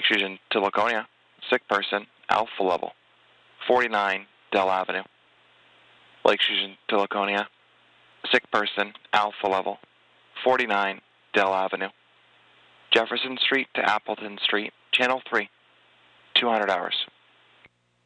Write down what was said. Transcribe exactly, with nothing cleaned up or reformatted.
Lakes Region to Laconia. Sick person, alpha level, forty-nine Dell Avenue. Lakes Region to Laconia. Sick person, alpha level, forty-nine Dell Avenue. Jefferson Street to Appleton Street, Channel three, two hundred hours.